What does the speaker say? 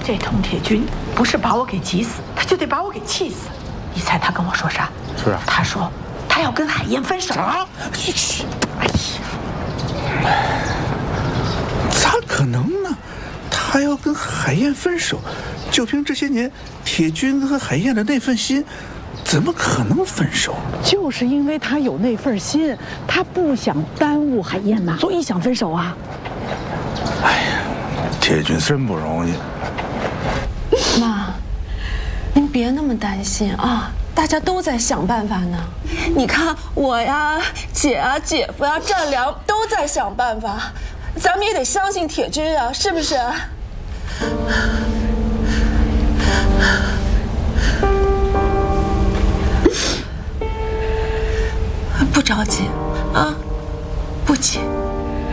这佟铁军不是把我给急死，他就得把我给气死。你猜他跟我说啥？ 是啊， 他说他要跟海燕分手。 啥？ 嘘！哎呀， 咋可能呢？他要跟海燕分手，就凭这些年铁军和海燕的那份心，怎么可能分手？ 就是因为他有那份心，他不想耽误海燕嘛，所以想分手啊。 哎呀，铁军真不容易。 妈，您别那么担心啊，大家都在想办法呢。你看我呀、姐啊、姐夫呀、战良都在想办法，咱们也得相信铁军啊，是不是？不着急啊，不急。